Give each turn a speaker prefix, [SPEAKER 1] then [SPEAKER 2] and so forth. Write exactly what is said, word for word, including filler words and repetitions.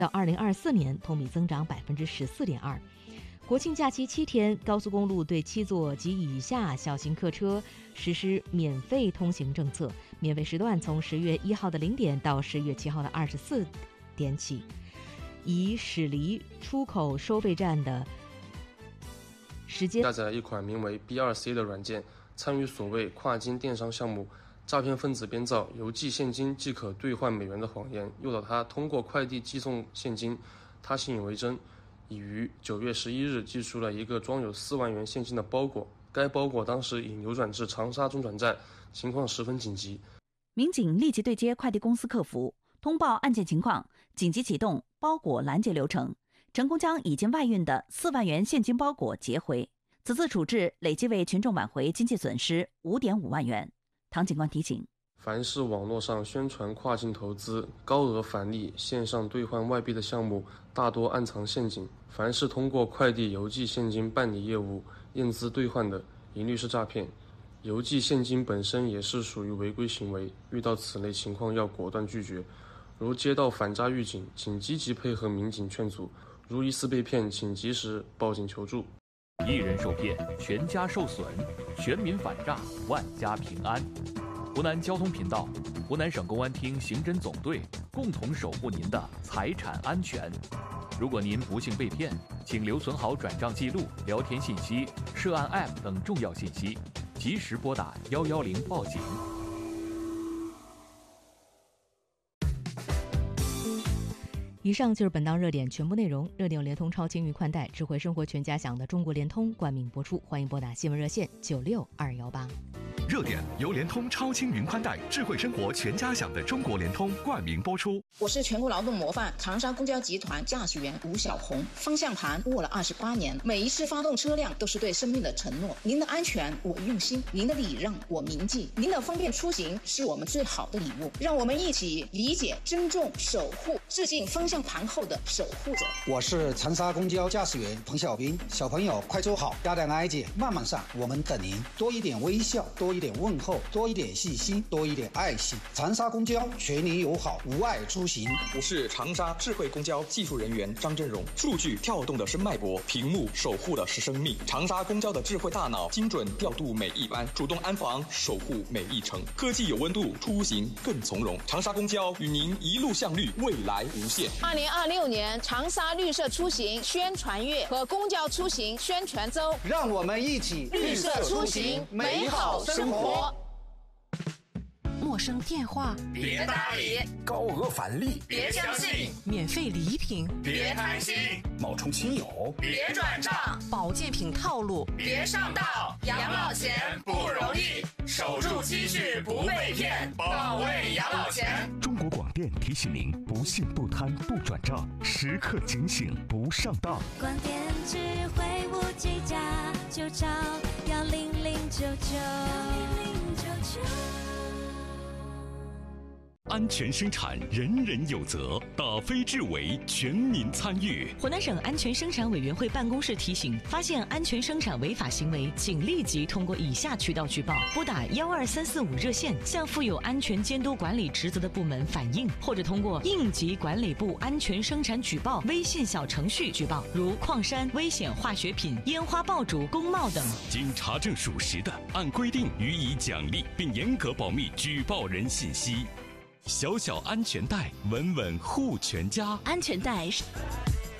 [SPEAKER 1] 到二零二四年同比增长百分之十四点二。国庆假期七天，高速公路对七座及以下小型客车实施免费通行政策，免费时段从十月一号的零点到十月七号的二十四点起。以驶离出口收费站的时间，
[SPEAKER 2] 下载一款名为 B 二 C 的软件，参与所谓跨境电商项目。诈骗分子编造邮寄现金即可兑换美元的谎言，诱导他通过快递寄送现金，他信以为真，已于九月十一日寄出了一个装有四万元现金的包裹，该包裹当时已流转至长沙中转站，情况十分紧急。
[SPEAKER 3] 民警立即对接快递公司客服，通报案件情况，紧急启动包裹拦截流程，成功将已经外运的四万元现金包裹截回。此次处置累计为群众挽回经济损失五点五万元。唐警官提醒：
[SPEAKER 2] 凡是网络上宣传跨境投资、高额返利、线上兑换外币的项目，大多暗藏陷阱。凡是通过快递邮寄现金办理业务、验资兑换的，一律是诈骗。邮寄现金本身也是属于违规行为，遇到此类情况要果断拒绝。如接到反诈预警，请积极配合民警劝阻；如疑似被骗，请及时报警求助。
[SPEAKER 4] 一人受骗，全家受损，全民反诈，万家平安。湖南交通频道、湖南省公安厅刑侦总队共同守护您的财产安全。如果您不幸被骗，请留存好转账记录、聊天信息、涉案 App 等重要信息，及时拨打一一零报警。
[SPEAKER 1] 以上就是本档热点全部内容。热点由联通超轻云宽带智慧生活全家享的中国联通冠名播出，欢迎拨打新闻热线九六二幺八。
[SPEAKER 5] 热点由联通超轻云宽带智慧生活全家享的中国联通冠名播出。
[SPEAKER 6] 我是全国劳动模范长沙公交集团驾驶员吴小红，方向盘握了二十八年，每一次发动车辆都是对生命的承诺。您的安全我用心，您的礼让我铭记，您的方便出行是我们最好的礼物。让我们一起理解、尊重、守护，致敬方向盘后的守护者。
[SPEAKER 7] 我是长沙公交驾驶员彭小兵，小朋友快坐好，加点挨姐慢慢上，我们等您。多一点微笑，多一点问候，多一点细心，多一点爱心。长沙公交全您友好，无碍出行。
[SPEAKER 8] 我是长沙智慧公交技术人员张振荣，数据跳动的是脉搏，屏幕守护的是生命。长沙公交的智慧大脑精准调度每一班，主动安防守护每一程，科技有温度，出行更从容。长沙公交与您一路向绿，未来无限。
[SPEAKER 9] 二零二六年长沙绿色出行宣传月和公交出行宣传周，
[SPEAKER 7] 让我们一起
[SPEAKER 9] 绿色出行，美好生活。
[SPEAKER 10] 陌生电话
[SPEAKER 11] 别搭理，
[SPEAKER 12] 高额返利
[SPEAKER 11] 别相信，
[SPEAKER 10] 免费礼品
[SPEAKER 11] 别贪心，
[SPEAKER 12] 冒充亲友
[SPEAKER 11] 别转账，
[SPEAKER 10] 保健品套路
[SPEAKER 11] 别上当。养老钱不容易，守住积蓄不被骗，保卫养老钱。
[SPEAKER 5] 中国广电提醒您：不信不贪不转账，时刻警醒不上当。
[SPEAKER 13] 广电智慧无计价，就找幺零零九九。
[SPEAKER 5] 安全生产，人人有责，打非治为，全民参与。
[SPEAKER 3] 湖南省安全生产委员会办公室提醒：发现安全生产违法行为，请立即通过以下渠道举报：拨打幺二三四五热线，向负有安全监督管理职责的部门反映，或者通过应急管理部安全生产举报微信小程序举报，如矿山、危险化学品、烟花爆竹、工贸等。
[SPEAKER 5] 经查证属实的，按规定予以奖励，并严格保密举报人信息。小小安全带，稳稳护全家。
[SPEAKER 10] 安全带是